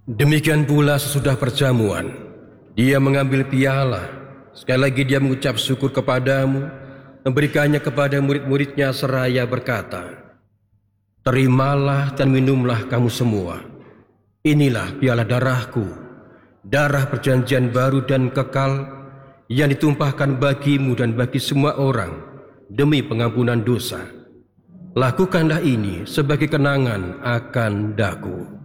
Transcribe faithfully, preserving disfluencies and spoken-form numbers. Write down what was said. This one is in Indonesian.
Demikian pula sesudah perjamuan, dia mengambil piala. Sekali lagi dia mengucap syukur kepadamu, memberikannya kepada murid-muridnya seraya berkata, "Terimalah dan minumlah kamu semua. Inilah piala darahku, darah perjanjian baru dan kekal yang ditumpahkan bagimu dan bagi semua orang demi pengampunan dosa. Lakukanlah ini sebagai kenangan akan daku."